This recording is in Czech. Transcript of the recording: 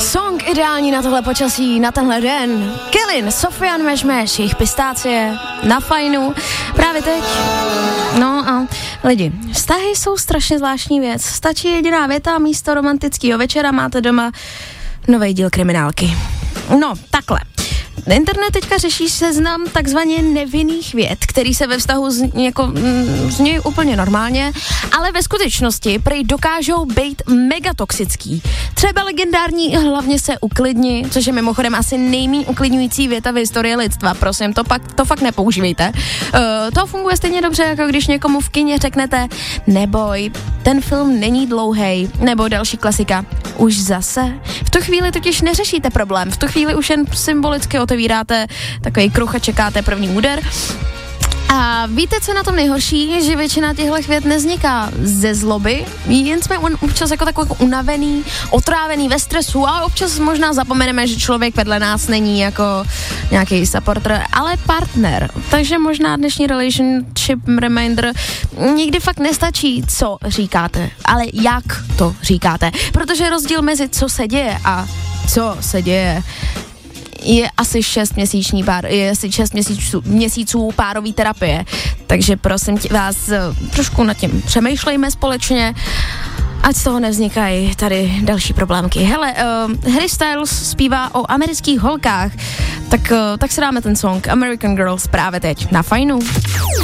Song ideální na tohle počasí, na tenhle den. Killin, Sofian Mešmeš, jejich pistácie na fajnu. Právě teď. No a lidi, vztahy jsou strašně zvláštní věc. Stačí jediná věta, místo romantického večera máte doma nový díl Kriminálky. No, takhle. Internet teďka řeší seznam takzvaně nevinných vět, který se ve vztahu zní úplně normálně, ale ve skutečnosti prej dokážou být mega toxický. Třeba legendární hlavně se uklidni, což je mimochodem asi nejméně uklidňující věta v historii lidstva. Prosím, to fakt nepoužívejte. To funguje stejně dobře, jako když někomu v kině řeknete neboj, ten film není dlouhej, nebo další klasika. Už zase? V tu chvíli totiž neřešíte problém, v tu chvíli už jen symbolicky otevíráte takový kruh a čekáte první úder. A víte, co na tom nejhorší? Že většina těchto vět nevzniká ze zloby, jen jsme občas jako takový unavený, otrávený ve stresu a občas možná zapomeneme, že člověk vedle nás není jako nějaký supporter, ale partner. Takže možná dnešní relationship reminder někdy fakt nestačí, co říkáte, ale jak to říkáte. Protože rozdíl mezi co se děje a co se děje je asi 6 měsíců párový terapie. Takže prosím vás, trošku nad tím přemýšlejme společně, ať z toho nevznikají tady další problémky. Hele, Harry Styles zpívá o amerických holkách, tak si dáme ten song American Girls právě teď na fajnu.